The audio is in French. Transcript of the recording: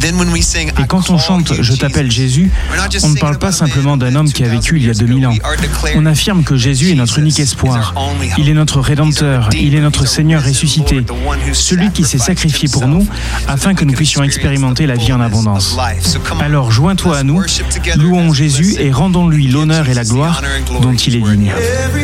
Et quand on chante « Je t'appelle Jésus », on ne parle pas simplement d'un homme qui a vécu il y a 2000 ans. On affirme que Jésus est notre unique espoir. Il est notre Rédempteur, il est notre Seigneur ressuscité, celui qui s'est sacrifié pour nous afin que nous puissions expérimenter la vie en abondance. Alors joins-toi à nous, louons Jésus et rendons-lui l'honneur et la gloire dont il est digne.